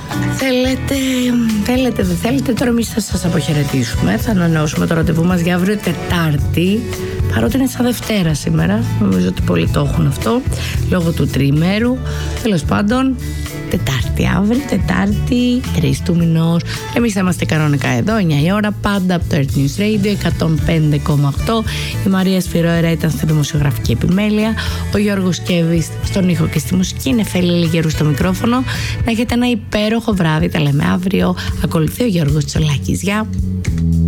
Θέλετε, δεν θέλετε, τώρα εμείς θα σας αποχαιρετήσουμε. Θα ανανεώσουμε το ραντεβού μας για αύριο Τετάρτη. Παρότι είναι σαν Δευτέρα σήμερα, νομίζω ότι πολλοί το έχουν αυτό, λόγω του τριημέρου. Τέλος πάντων, Τετάρτη αύριο, Τετάρτη 3 του μηνός. Εμείς θα είμαστε κανονικά εδώ, 9 η ώρα, πάντα από το Earth News Radio 105,8. Η Μαρία Σφυρόερα ήταν στη δημοσιογραφική επιμέλεια. Ο Γιώργος Κέβης στον ήχο και στη μουσική. Είναι Φέλη Λιγερού στο μικρόφωνο. Να έχετε ένα υπέροχο βράδυ. Τα λέμε αύριο. Ακολουθεί ο Γιώργος Τσολάκης. Γεια!